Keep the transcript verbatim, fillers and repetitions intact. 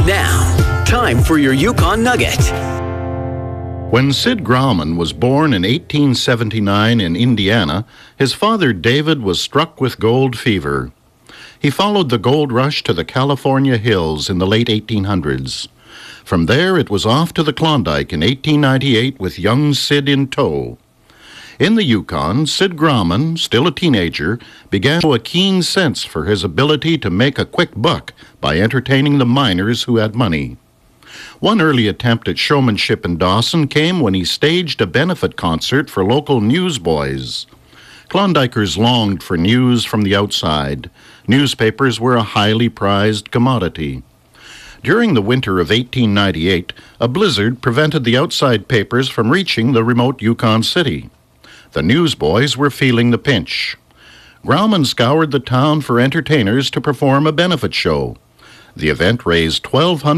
Now, time for your Yukon Nugget. When Sid Grauman was born in eighteen seventy-nine in Indiana, his father David was struck with gold fever. He followed the gold rush to the California hills in the late eighteen hundreds. From there, it was off to the Klondike in eighteen ninety-eight with young Sid in tow. In the Yukon, Sid Grauman, still a teenager, began to show a keen sense for his ability to make a quick buck by entertaining the miners who had money. One early attempt at showmanship in Dawson came when he staged a benefit concert for local newsboys. Klondikers longed for news from the outside. Newspapers were a highly prized commodity. During the winter of eighteen ninety-eight, a blizzard prevented the outside papers from reaching the remote Yukon city. The newsboys were feeling the pinch. Grauman scoured the town for entertainers to perform a benefit show. The event raised twelve hundred